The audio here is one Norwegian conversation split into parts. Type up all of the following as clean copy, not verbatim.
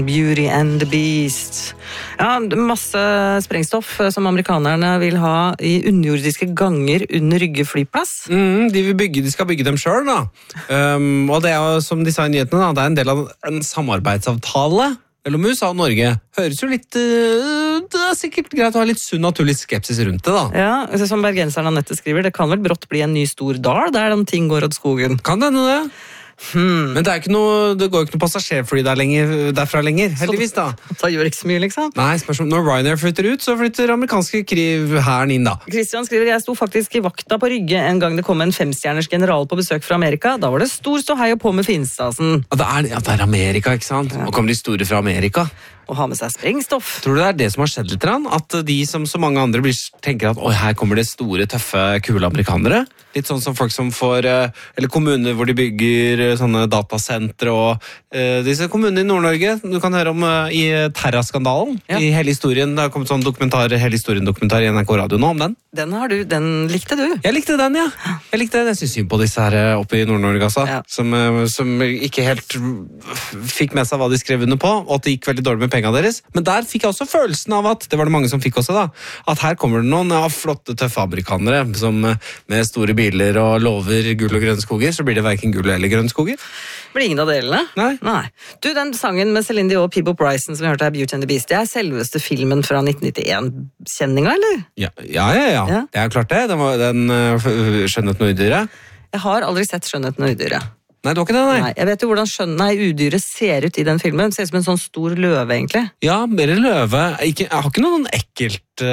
Beauty and the Beast. Ja, masse sprengstoff som amerikanerne vil ha i underjordiske ganger under Rygge flyplass. De skal bygge dem selv da. Og det er jo, som de sa i nyhetene, da, det er en del av en samarbeidsavtale mellom USA og Norge. Høres jo litt... det er sikkert greit å ha litt sunn naturlig skepsis rundt det da. Ja, som bergenseren Annette skriver, det kan vel brått bli en ny stor dal der de ting går åt skogen. Kan det hende det? Men det går jo ikke noe passasjerfly derfra lenger, heldigvis da. Da gjør ikke så mye, liksom. Nei, spørsmål. Når Ryanair flytter ut, så flytter amerikanske hæren inn da. Christian skriver, jeg sto faktisk i vakta på Rygge en gang det kom en 5-stjerners general på besøk fra Amerika. Da var det stor ståhei og på med finstasen. Ja, det er Amerika, ikke sant? Nå kommer de store fra Amerika. Og ha med seg sprengstoff. Tror du det er det som har skjedd litt? At de som så mange andre tenker at her kommer det store, tøffe, kule amerikanere? Litt sånn som folk som får, eller kommuner hvor de bygger sånne datasentre og disse kommunene i Nord-Norge. Du kan høre om i Terra-skandalen, i hele historien. Det har kommet sånn hele historien-dokumentar i NRK Radio nå om den. Den likte du? Jeg likte den, ja. Jeg synes synd på disse her oppe i Nord-Norge, altså. Ja. Som ikke helt fikk med seg hva de skrev under på, og at det gikk veldig dårlig med pengene deres. Men der fikk jeg også følelsen av at, det var det mange som fikk også da, at her kommer det noen flotte, tøffe amerikanere som med store biler og lover gull og grønne skoger, så blir det hverken gull eller grønne skoger. Blir ingen av delene? Nei. Du, den sangen med Celine Dion og Peabo Bryson som vi hørte her, Beauty and the Beast, det er selveste filmen fra 1991-kjenninga, eller? Ja. Det er klart det. Den var den Skjønnheten og udyret. Jeg har aldri sett Skjønnheten og udyret. Nei, det var ikke det, nei. Jeg vet jo hvordan udyret ser ut i den filmen. Det ser ut som en sånn stor løve, egentlig. Ja, mer løve. Jeg har ikke noe ekkelt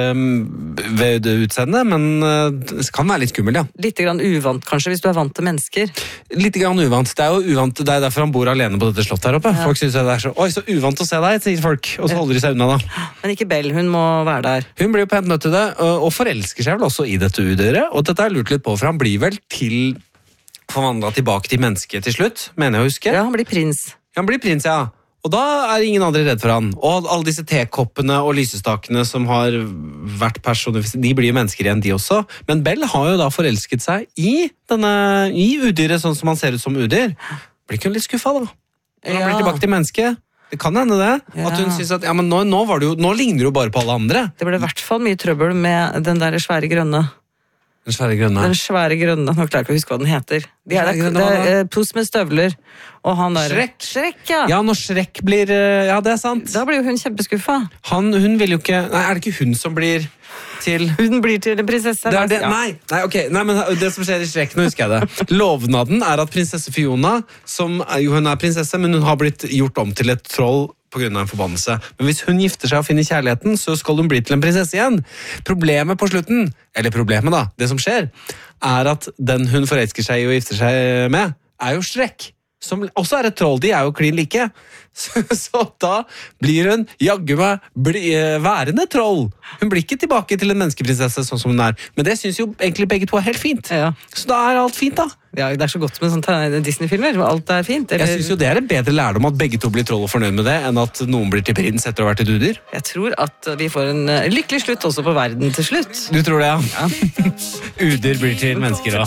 ved det utseendet, men det kan være litt skummel, ja. Litt grann uvant, kanskje, hvis du er vant til mennesker. Litt grann uvant. Det er jo uvant, det er derfor han bor alene på dette slottet her oppe. Ja. Folk synes det er så, så uvant å se deg, sier folk, og så holder de seg unna da. Men ikke Bell, hun må være der. Hun blir jo pent nødt til det, og forelsker seg vel også i dette udyret, og dette har jeg lurt litt på, for han blir vel forvandlet tilbake til mennesket til slutt, mener jeg å huske. Ja, han blir prins. Han blir prins, ja. Og da er ingen andre redd for han. Og alle disse tekoppene og lysestakene som har vært personifisert, de blir jo mennesker igjen, de også. Men Bell har jo da forelsket seg i udyret, sånn som han ser ut som udyr. Blir ikke hun litt skuffet da? Når han blir tilbake til mennesket. Det kan hende det. Ja. At hun synes at men nå ligner det jo bare på alle andre. Det ble i hvert fall mye trøbbel med den der svære grønne. Den svære grønne. Nå klarer jeg ikke å huske hva den heter. Det er Puss med støvler. Og han der... Shrek, ja. Ja, når Shrek blir... Ja, det er sant. Da blir jo hun kjempeskuffet. Hun vil jo ikke... Nei, er det ikke hun som blir til... Hun blir til en prinsesse. Det det. Nei, ok. Nei, men det som skjer i Shrek, nå husker jeg det. Lovnaden er at prinsesse Fiona, hun er prinsesse, men hun har blitt gjort om til et troll på grunn av en forbannelse. Men hvis hun gifter seg og finner kjærligheten, så skal hun bli til en prinsesse igjen. Problemet på slutten, eller problemet da, det som skjer, er at den hun forelsker seg i og gifter seg med, er jo Shrek. Som også er et troll, de er jo klin like. Så da blir hun jaggu meg værende troll. Hun blir ikke tilbake til en menneskeprinsesse sånn som hun er. Men det synes jo egentlig begge to er helt fint. Ja. Så da er alt fint da. Ja, det er så godt med sånne Disney-filmer, hvor alt er fint. Eller... Jeg synes jo det er en bedre lærdom at begge to blir troll og fornøyd med det, enn at noen blir til prins etter å ha vært et udyr. Jeg tror at vi får en lykkelig slutt også på verden til slutt. Du tror det, ja? Udyr blir til mennesker da.